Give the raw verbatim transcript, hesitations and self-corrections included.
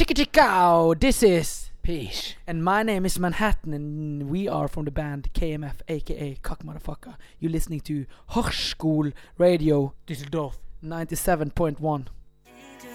chicka chicka, this is Peace. and my name is Manhattan, and we are from the band K M F, aka Cock Motherfucker. You're listening to Hochschul Radio Düsseldorf. ninety-seven point one.